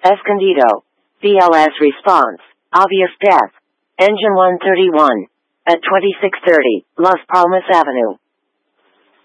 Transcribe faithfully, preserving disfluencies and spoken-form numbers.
Escondido. B L S response. Obvious death. Engine one thirty-one. At twenty-six thirty, Las Palmas Avenue.